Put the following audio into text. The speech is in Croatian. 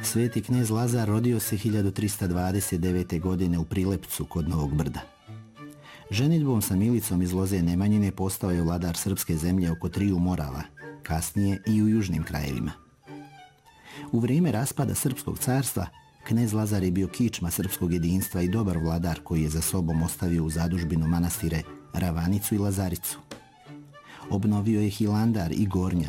Sveti knez Lazar rodio se 1329. godine u Prilepcu kod Novog Brda. Ženidbom sa Milicom iz Loze Nemanjine postao je vladar srpske zemlje oko 3 Morava, kasnije i u južnim krajevima. U vrijeme raspada Srpskog carstva, knez Lazar je bio kičma srpskog jedinstva i dobar vladar koji je za sobom ostavio u zadužbinu manastire Ravanicu i Lazaricu. Obnovio je Hilandar i Gornja,